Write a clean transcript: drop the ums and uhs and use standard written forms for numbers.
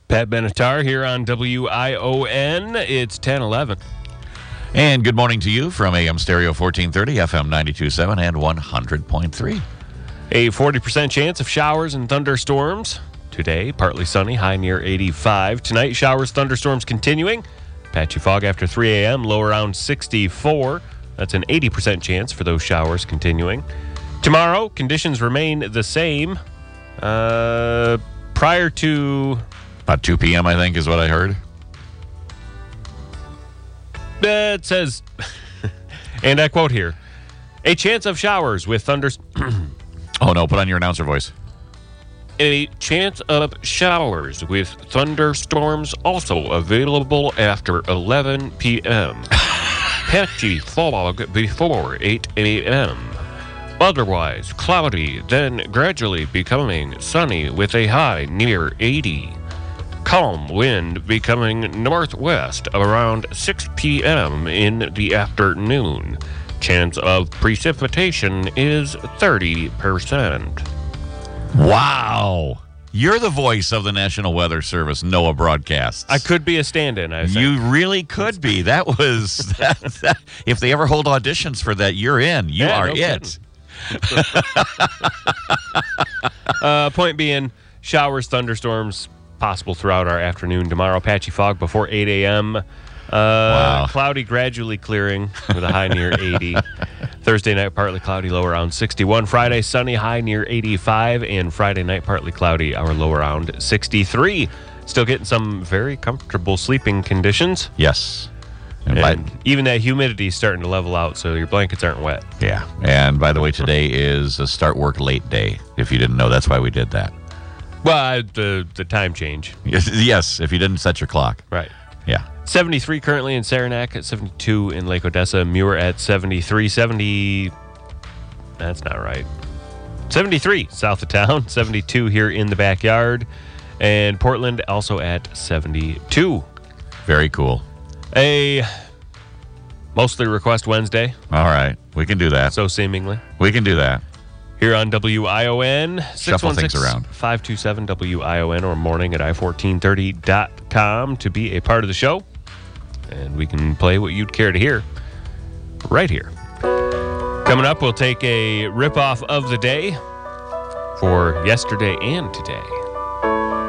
Pat Benatar here on WION. It's 10:11. And good morning to you from AM Stereo 1430, FM 92.7, and 100.3. A 40% chance of showers and thunderstorms. Today, partly sunny, high near 85. Tonight, showers, thunderstorms continuing. Patchy fog after 3 a.m., low around 64. That's an 80% chance for those showers continuing. Tomorrow, conditions remain the same. Prior to... About 2 p.m., I think, is what I heard. It says, and I quote here, a chance of showers with thunders... Oh, no, put on your announcer voice. A chance of showers with thunderstorms also available after 11 p.m. Patchy fog before 8 a.m. Otherwise cloudy, then gradually becoming sunny with a high near 80. Calm wind becoming northwest around 6 p.m. in the afternoon. Chance of precipitation is 30%. Wow. You're the voice of the National Weather Service NOAA broadcasts. I could be a stand-in. You really could be. That was... if they ever hold auditions for that, you're in. You are it. Point being, showers, thunderstorms possible throughout our afternoon tomorrow. Patchy fog before 8 a.m. Wow. Cloudy gradually clearing with a high near 80. Thursday night, partly cloudy, low around 61. Friday, sunny, high near 85. And Friday night, partly cloudy, our low around 63. Still getting some very comfortable sleeping conditions. Yes. And even that humidity is starting to level out, so your blankets aren't wet. Yeah. And by the way, today is a start work late day. If you didn't know, that's why we did that. Well, the time change. Yes, if you didn't set your clock. Right. Yeah. 73 currently in Saranac, at 72 in Lake Odessa, Muir at 73, 70, that's not right, 73 south of town, 72 here in the backyard, and Portland also at 72. Very cool. A mostly request Wednesday. All right, we can do that. So seemingly. We can do that. Here on WION, Shuffle things around. 616-527 WION or morning at i1430.com to be a part of the show. And we can play what you'd care to hear right here. Coming up, we'll take a rip-off of the day for yesterday and today.